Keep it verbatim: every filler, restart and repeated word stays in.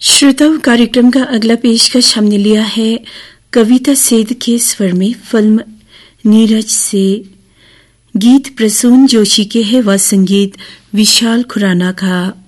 श्रोताओं, कार्यक्रम का अगला पेशकश हमने लिया है कविता सेठ के स्वर में फिल्म नीरज से। गीत प्रसून जोशी के है व संगीत विशाल खुराना का।